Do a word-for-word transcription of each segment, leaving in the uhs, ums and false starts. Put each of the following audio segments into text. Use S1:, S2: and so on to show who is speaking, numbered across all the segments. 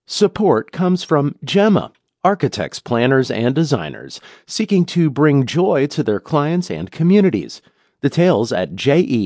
S1: Support comes from Gemma, architects, planners, and designers seeking to bring joy to their clients and communities. Details at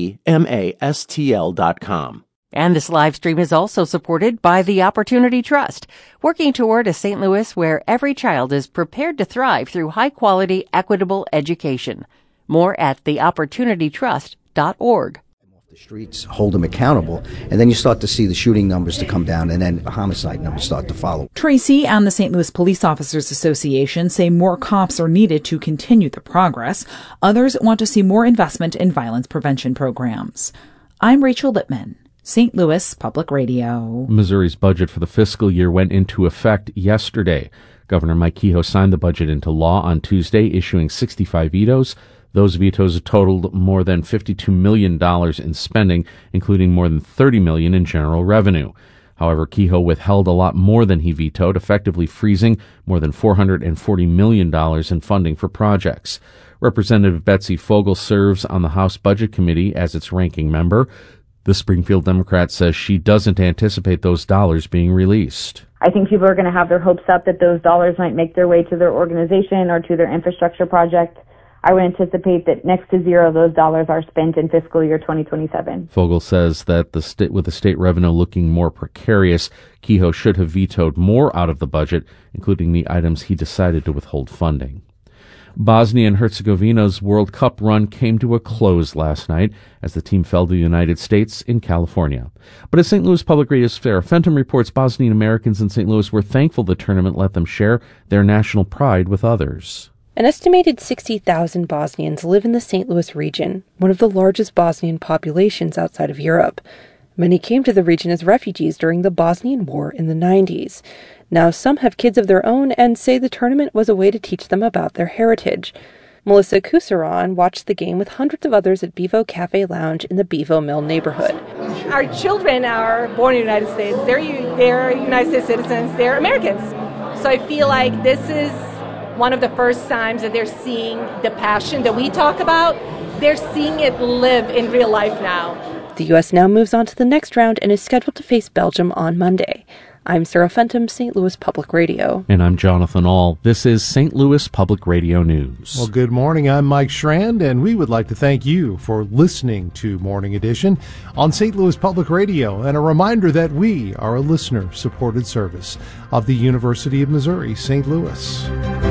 S1: gemastl dot com.
S2: And this live stream is also supported by the Opportunity Trust, working toward a Saint Louis where every child is prepared to thrive through high-quality, equitable education. More at the opportunity trust dot org.
S3: The streets, hold them accountable, and then you start to see the shooting numbers to come down, and then homicide numbers start to follow.
S4: Tracy and the Saint Louis Police Officers Association say more cops are needed to continue the progress. Others want to see more investment in violence prevention programs. I'm Rachel Lippman, Saint Louis Public Radio.
S5: Missouri's budget for the fiscal year went into effect yesterday. Governor Mike Kehoe signed the budget into law on Tuesday, issuing sixty-five vetoes. Those vetoes totaled more than fifty-two million dollars in spending, including more than thirty million dollars in general revenue. However, Kehoe withheld a lot more than he vetoed, effectively freezing more than four hundred forty million dollars in funding for projects. Representative Betsy Fogel serves on the House Budget Committee as its ranking member. The Springfield Democrat says she doesn't anticipate those dollars being released.
S6: I think people are going to have their hopes up that those dollars might make their way to their organization or to their infrastructure project. I would anticipate that next to zero, those dollars are spent in fiscal year twenty twenty-seven.
S5: Fogel says that the state, with the state revenue looking more precarious, Kehoe should have vetoed more out of the budget, including the items he decided to withhold funding. Bosnia and Herzegovina's World Cup run came to a close last night as the team fell to the United States in California. But as Saint Louis Public Radio's Farrah Fenton reports, Bosnian Americans in Saint Louis were thankful the tournament let them share their national pride with others.
S7: An estimated sixty thousand Bosnians live in the Saint Louis region, one of the largest Bosnian populations outside of Europe. Many came to the region as refugees during the Bosnian War in the nineties. Now some have kids of their own and say the tournament was a way to teach them about their heritage. Melissa Kusaran watched the game with hundreds of others at Bevo Cafe Lounge in the Bevo Mill neighborhood.
S8: Our children are born in the United States. They're, they're United States citizens. They're Americans. So I feel like this is one of the first times that they're seeing the passion that we talk about. They're seeing it live in real life now.
S7: The U S now moves on to the next round and is scheduled to face Belgium on Monday. I'm Farrah Fenton, Saint Louis Public Radio.
S5: And I'm Jonathan Ahl. This is Saint Louis Public Radio News.
S9: Well, good morning. I'm Mike Schrand, and we would like to thank you for listening to Morning Edition on Saint Louis Public Radio. And a reminder that we are a listener-supported service of the University of Missouri, Saint Louis.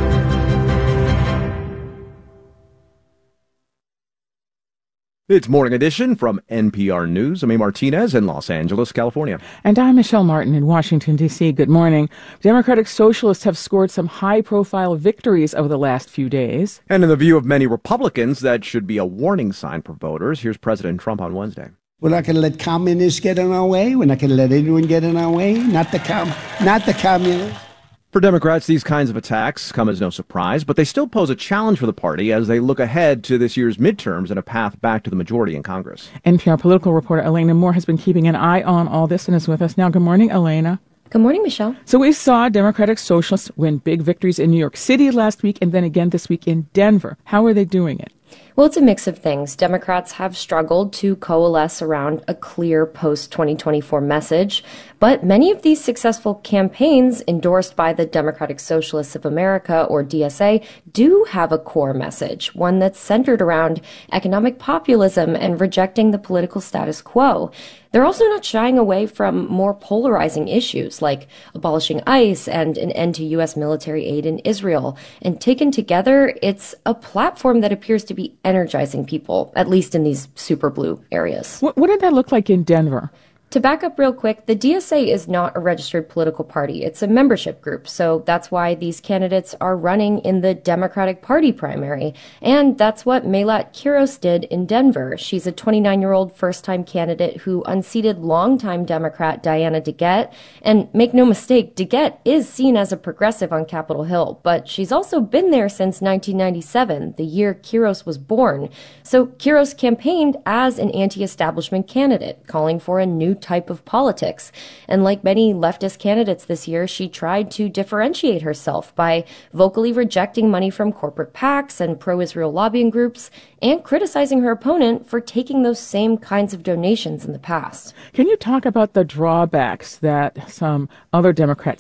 S10: It's Morning Edition from N P R News. I'm A. Martinez in Los Angeles, California.
S11: And I'm Michelle Martin in Washington, D C. Good morning. Democratic Socialists have scored some high-profile victories over the last few days.
S10: And in the view of many Republicans, that should be a warning sign for voters. Here's President Trump on Wednesday.
S12: We're not going to let communists get in our way. We're not going to let anyone get in our way. Not the com- not the communists.
S10: For Democrats, these kinds of attacks come as no surprise, but they still pose a challenge for the party as they look ahead to this year's midterms and a path back to the majority in Congress.
S11: N P R political reporter Elena Moore has been keeping an eye on all this and is with us now. Good morning, Elena.
S13: Good morning, Michelle.
S11: So we saw Democratic Socialists win big victories in New York City last week and then again this week in Denver. How are they doing it?
S13: Well, it's a mix of things. Democrats have struggled to coalesce around a clear post twenty twenty-four message, but many of these successful campaigns endorsed by the Democratic Socialists of America, or D S A, do have a core message, one that's centered around economic populism and rejecting the political status quo. They're also not shying away from more polarizing issues like abolishing ICE and an end to U S military aid in Israel. And taken together, it's a platform that appears to be energizing people, at least in these super blue areas.
S11: What, what did that look like in Denver?
S13: To back up real quick, the D S A is not a registered political party. It's a membership group, so that's why these candidates are running in the Democratic Party primary. And that's what Melat Quiros did in Denver. She's a twenty-nine-year-old first-time candidate who unseated longtime Democrat Diana DeGette. And make no mistake, DeGette is seen as a progressive on Capitol Hill, but she's also been there since nineteen ninety-seven, the year Quiros was born. So Quiros campaigned as an anti-establishment candidate, calling for a new type of politics. And like many leftist candidates this year, she tried to differentiate herself by vocally rejecting money from corporate PACs and pro-Israel lobbying groups and criticizing her opponent for taking those same kinds of donations in the past.
S11: Can you talk about the drawbacks that some other Democrats